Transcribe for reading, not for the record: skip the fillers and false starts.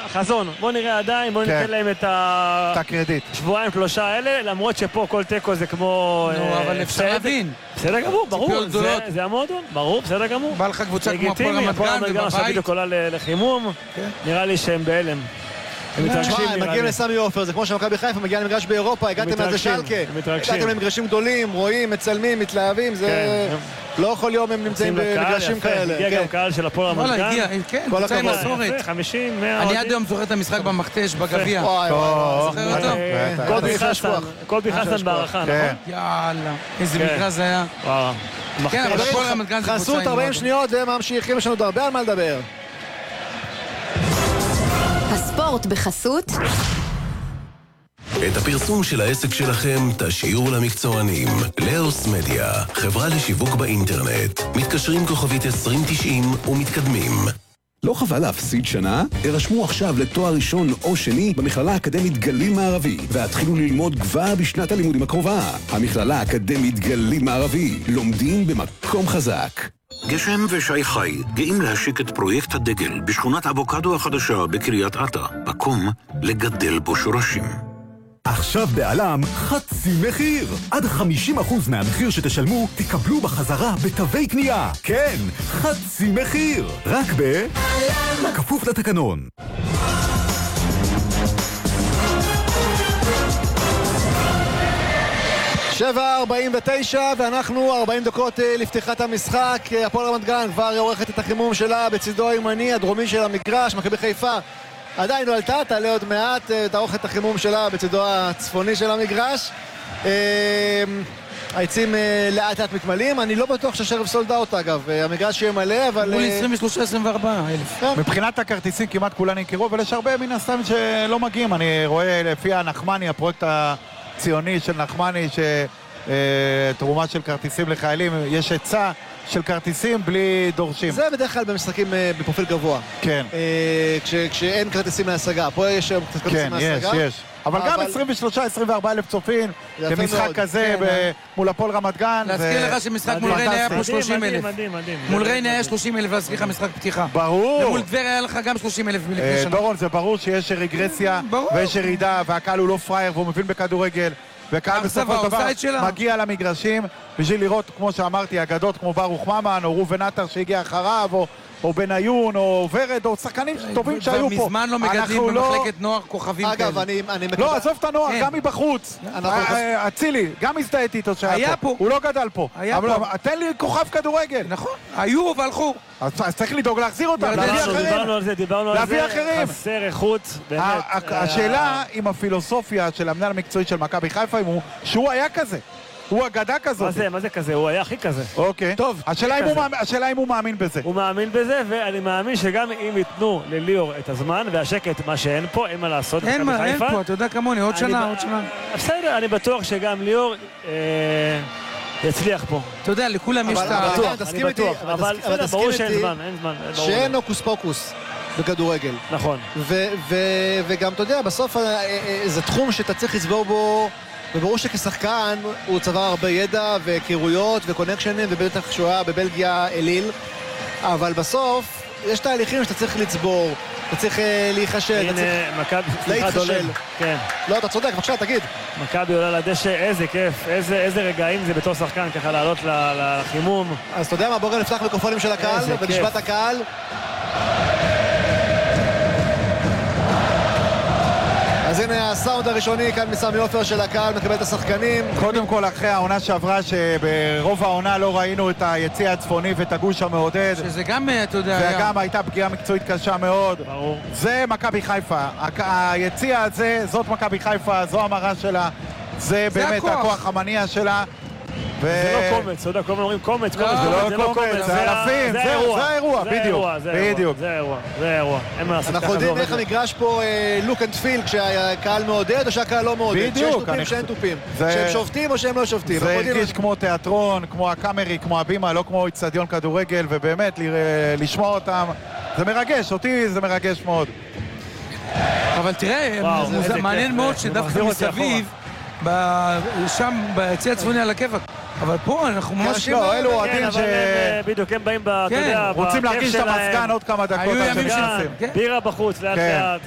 חזון, בוא נראה עדיין, בוא ניתן להם את הקרדיט. שבועיים, 3 האלה, למרות שפה כל תיקו זה כמו... אבל אפשר להבין. בסדר גמור, ברור, זה המועדון, ברור, בסדר גמור. בא לך קבוצה כמו הפועל רמת גן ובבית. עכשיו בדיוק עולה לחימום, נראה לי שהם בהלם. הם מגיעים לסמי עופר, זה כמו שמכבי חיפה מגיעה למגרש באירופה, הגעתם לזה שלקה, הגעתם למגרשים גדולים, רואים, מצלמים, מתלהבים, זה לא כל יום הם נמצאים במגרשים כאלה. הגיע גם קהל של הפועל רמת גן. כן, קבוצה עם מסורת. 50, 100... אני עד היום זוכר את המשחק במכתש, בגביע. קובי חסן בערכה, נכון? יאללה, איזה מקרה זה היה. כן, אבל הפועל רמת גן זה קבוצה עם... חסות 40 שניות וממשיכים, יש לנו הרבה על מה לדבר. הספורט בחסות. את הפרסום של העסק שלכם תשאירו למקצוענים. לאוס מדיה, חברה לשיווק באינטרנט. מתקשרים כוכבית 2090 ומתקדמים. לא חבל להפסיד שנה? הרשמו עכשיו לתואר ראשון או שני במכללה האקדמית גליל מערבי והתחילו ללמוד כבר בשנת הלימודים הקרובה. המכללה האקדמית גליל מערבי, לומדים במקום חזק. גשם ושי חי גאים להשיק את פרויקט הדגל בשכונת אבוקדו החדשה בקריית אתא, מקום לגדל בו שורשים. עכשיו בעלם חצי מחיר. עד 50% מהמחיר שתשלמו תקבלו בחזרה בתווי קנייה. כן, חצי מחיר. רק בעלם. כפוף לתקנון. שבע 49 ואנחנו 40 דקות לפתיחת המשחק. הפועל רמת גן כבר עורכת את החימום שלה בצדו הימני הדרומי של המגרש. מכבי חיפה עדיין לא עלתה, תעלה עוד מעט, תערוך את החימום שלה בצדו הצפוני של המגרש. העצים לאט לאט מתמלאים, אני לא בטוח שהשרב סולד אאוט אגב, המגרש יהיה מלא, אבל... מול 23-24 אלף. מבחינת הכרטיסים כמעט כולן נמכרו, אבל יש הרבה מן הסתם שלא מגיעים. אני רואה לפי הנחמני, הפרויקט הציוני של נחמני, שתרומה של כרטיסים לחיילים, יש היצע של כרטיסים בלי דורשים. זה בדרך כלל במשחקים בפרופיל גבוה. כן. כשאין כרטיסים להשגה. פה יש כרטיסים להשגה. כן, יש. אבל גם 23-24 אלף צופים במשחק כזה מול הפועל רמת גן. להזכיר לך שמשחק מול ריינה היה פה 30 אלף. מול ריינה היה 30 אלף, להזכיר לך משחק פתיחה. ברור. ומול דבר היה לך גם 30 אלף. דורון, זה ברור שיש רגרסיה ויש ירידה, והקהל הוא לא פרייר והוא מבין בכדורגל. וקהל בסופו של דבר מגיע למגרשים בשביל לראות, כמו שאמרתי, אגדות כמו ברוך ממן או רובן עטר שהגיע אחריו, או בניון או ורד או שחקנים טובים שהיו פה. מזמן לא מגדלים במחלקת נוער כוכבים כאלה. אגב, אני לא, עזוב את הנוער, גם מבחוץ. אצילי, גם הזדהיתי איתו שהיה פה. הוא לא גדל פה. תן לי כוכב כדורגל. נכון, היו והלכו. אז צריך לדאוג להחזיר אותם, להביא אחרים. דיברנו על זה, חסר איכות, באמת. השאלה עם הפילוסופיה של המנהל המקצועי של מכבי חיפה, שהוא היה כזה. הוא אגדה כזאת. מה זה כזה? הוא היה הכי כזה. אוקיי. טוב, השאלה אם הוא מאמין בזה. הוא מאמין בזה, ואני מאמין שגם אם ייתנו לליאור את הזמן והשקט, מה שאין פה, אין מה לעשות. אין פה, אתה יודע כמוני, עוד שנה. בסדר, אני בטוח שגם ליאור יצליח פה. אתה יודע, לכולם יש את אני בטוח, אבל ברור שאין זמן, אין זמן. שאין הוקוס פוקוס בכדורגל. נכון. וגם, אתה יודע, בסוף זה תחום שאתה צריך לצבור בו, וברור שכשחקן הוא צבר הרבה ידע והיכרויות וקונקשנים, ובטח שהוא היה בבלגיה אליל, אבל בסוף יש תהליכים שאתה צריך לצבור, אתה צריך להיחשל, הנה, מכבי, סליחה דולן. כן. לא, אתה צודק, בבקשה, תגיד. מכבי עולה לדשא, איזה כיף, איזה רגעים זה בתור שחקן, ככה לעלות לחימום. אז אתה יודע מה, בואו נפתח מיקרופונים של הקהל, ונשמע את הקהל. אז הנה הסאונד הראשוני כאן מסמי עופר של הקהל, מקבל את השחקנים. קודם כל אחרי העונה שעברה, שברוב העונה לא ראינו את היציע הצפוני ואת הגוש המעודד, שזה גם, אתה יודע, זה גם הייתה פגיעה מקצועית קשה מאוד. ברור. זה מכבי חיפה, היציע הזה, זאת מכבי חיפה, זו המראה שלה, זה באמת הכוח המניע שלה. זה לא קומץ, אתה יודע, כל הזמן אומרים קומץ, זה לא קומץ, זה אלפים, זה האירוע, בדיוק. זה האירוע. אנחנו יודעים איך המגרש פה לוק אנד פיל, כשהקהל מעודד או שהקהל לא מעודד, שיש תופים שאין תופים, שהם שופטים או שהם לא שופטים. זה הרגיש כמו תיאטרון, כמו הקאמרי, כמו הבימה, לא כמו אצטדיון כדורגל, ובאמת לשמוע אותם, זה מרגש, אותי זה מרגש מאוד. אבל תראה, מעניין מאוד שדווקא מסביב, שם ביציע הצפוני על הכיפק, אבל פה אנחנו ממש לא, אלו אוהדים בדיוק, הם באים רוצים להרגיש את המזגן עוד כמה דקות. בירה בחוץ, לאט לאט